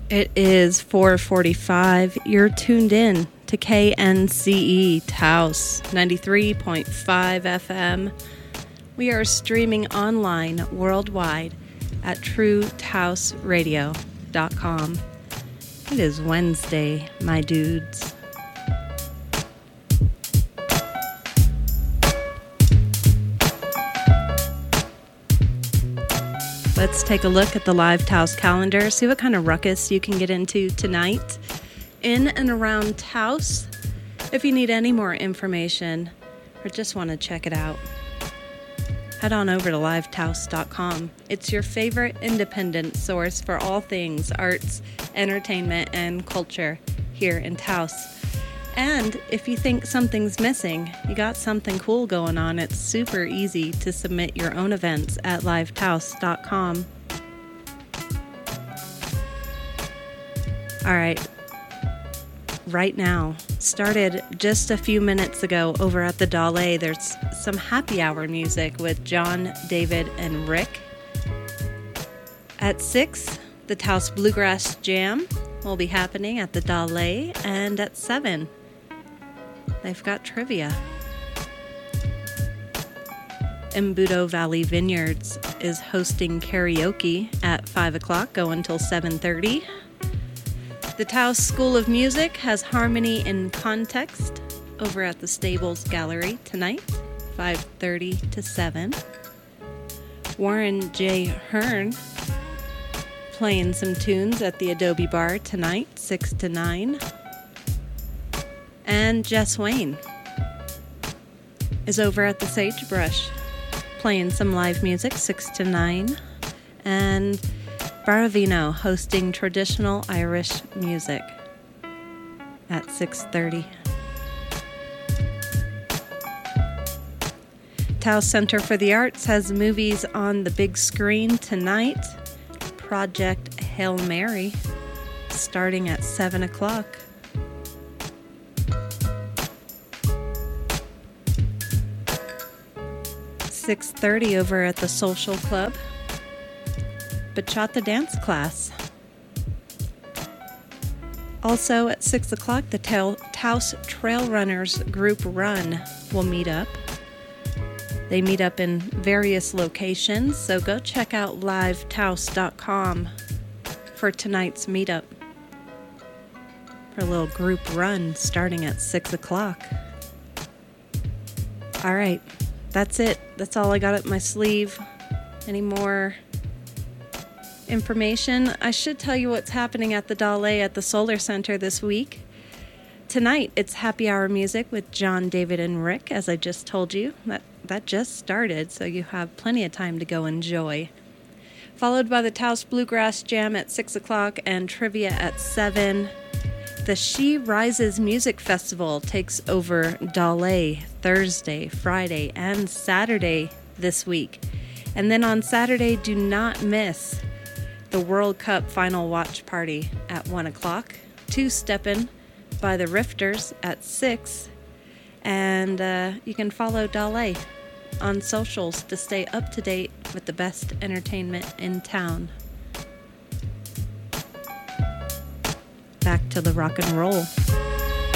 It is 4:45. You're tuned in to KNCE Taos 93.5 FM. We are streaming online worldwide at TrueTaosRadio.com. It is Wednesday, my dudes. Let's take a look at the Live Taos calendar, see what kind of ruckus you can get into tonight in and around Taos. If you need any more information or just want to check it out, head on over to livetaos.com. It's your favorite independent source for all things arts, entertainment, and culture here in Taos. And if you think something's missing, you got something cool going on, it's super easy to submit your own events at livetaos.com. All right. Right now, started just a few minutes ago over at the Dale. There's some happy hour music with John, David, and Rick. At 6, the Taos Bluegrass Jam will be happening at the Dale, and at 7, they've got trivia. Embudo Valley Vineyards is hosting karaoke at 5 o'clock, going until 7:30. The Taos School of Music has Harmony in Context over at the Stables Gallery tonight, 5:30 to 7. Warren J. Hearn playing some tunes at the Adobe Bar tonight, 6 to 9. And Jess Wayne is over at the Sagebrush playing some live music, 6 to 9. And Baravino hosting traditional Irish music at 6:30. Taos Center for the Arts has movies on the big screen tonight. Project Hail Mary starting at 7 o'clock. $6:30 over at the Social Club. Bachata dance class. Also at 6 o'clock, the Taos Trail Runners group run will meet up. They meet up in various locations, so go check out livetaos.com for tonight's meetup for a little group run starting at 6 o'clock. All right, that's it. That's all I got up my sleeve. Any more information? I should tell you what's happening at the Dale at the Solar Center this week. Tonight, it's happy hour music with John, David, and Rick, as I just told you. That just started, so you have plenty of time to go enjoy. Followed by the Taos Bluegrass Jam at 6 o'clock and trivia at 7. The She Rises Music Festival takes over Dale Thursday, Friday, and Saturday this week. And then on Saturday, do not miss the World Cup Final Watch Party at 1 o'clock. Two-steppin' by the Rifters at 6. And you can follow Dale on socials to stay up to date with the best entertainment in town. Back to the rock and roll.